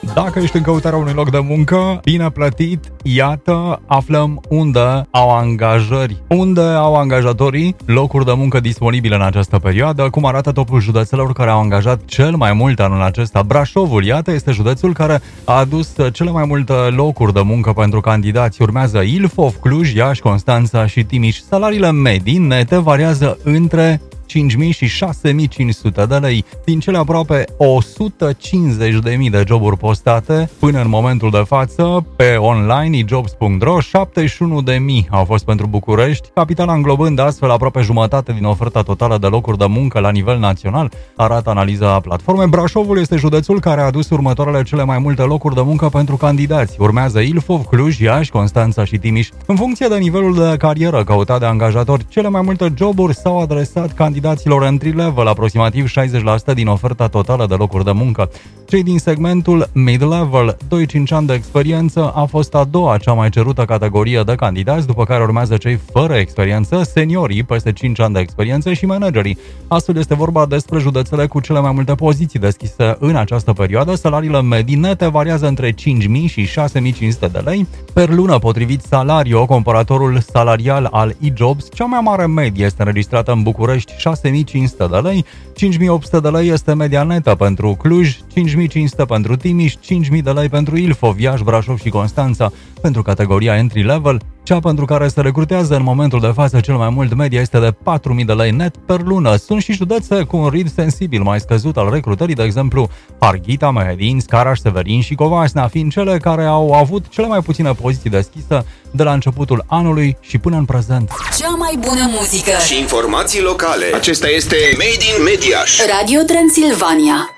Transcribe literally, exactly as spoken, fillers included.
Dacă ești în căutarea unui loc de muncă bine plătit, iată, aflăm unde au angajări, unde au angajatorii locuri de muncă disponibile în această perioadă, cum arată topul județelor care au angajat cel mai mult anul acesta. Brașovul, iată, este județul care a adus cele mai multe locuri de muncă pentru candidați. Urmează Ilfov, Cluj, Iași, Constanța și Timiș. Salariile medii nete variază între cinci mii și șase mii cinci sute de lei. Din cele aproape o sută cincizeci de mii de joburi postate până în momentul de față pe online e jobs punct ro, șaptezeci și unu de mii au fost pentru București, capitala înglobând astfel aproape jumătate din oferta totală de locuri de muncă la nivel național, arată analiza platformei. Brașovul este județul care a adus următoarele cele mai multe locuri de muncă pentru candidați. Urmează Ilfov, Cluj, Iași, Constanța și Timiș. În funcție de nivelul de carieră căutat de angajatori, cele mai multe joburi s-au adresat candidaților candidaților entry-level, aproximativ șaizeci la sută din oferta totală de locuri de muncă. Cei din segmentul mid-level, doi cinci ani de experiență, a fost a doua cea mai cerută categorie de candidați, după care urmează cei fără experiență, seniorii, peste cinci ani de experiență și managerii. Astfel este vorba despre județele cu cele mai multe poziții deschise în această perioadă. Salariile medii nete variază între cinci mii și șase mii cinci sute de lei per lună, potrivit Salario, comparatorul salarial al e-jobs. Cea mai mare medie este înregistrată în București, șase mii cinci sute de lei, cinci mii opt sute de lei este media netă pentru Cluj, cinci mii cinci sute pentru Timiș, cinci mii de lei pentru Ilfov, Iași, Brașov și Constanța. Pentru categoria entry-level, cea pentru care se recrutează în momentul de față cel mai mult, media este de patru mii de lei net per lună. Sunt și județe cu un ritm sensibil mai scăzut al recrutării, de exemplu Harghita, Mehedin, Scaraș, Severin și Covasna, fiind cele care au avut cele mai puține poziții deschise de la începutul anului și până în prezent. Cea mai bună muzică și informații locale. Acesta este Made in Mediaș. Radio Transilvania.